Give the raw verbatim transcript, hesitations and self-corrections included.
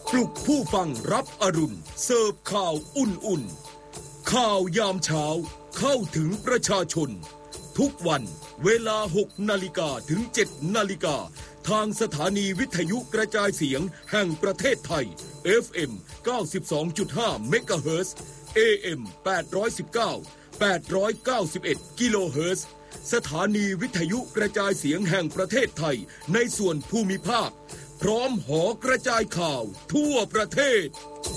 ปลุกผู้ฟังรับอรุณเสิร์ฟข่าวอุ่นๆข่าวยามเช้าเข้าถึงประชาชนทุกวันเวลาหกนาฬิกาถึงเจ็ดนาฬิกาทางสถานีวิทยุกระจายเสียงแห่งประเทศไทย เอฟ เอ็ม เก้าสิบสองจุดห้า เมกะเฮิรตซ์ เอ เอ็ม แปดร้อยสิบเก้า แปดร้อยเก้าสิบเอ็ด กิโลเฮิรตซ์สถานีวิทยุกระจายเสียงแห่งประเทศไทยในส่วนภูมิภาคพร้อมหอกระจายข่าวทั่วประเทศ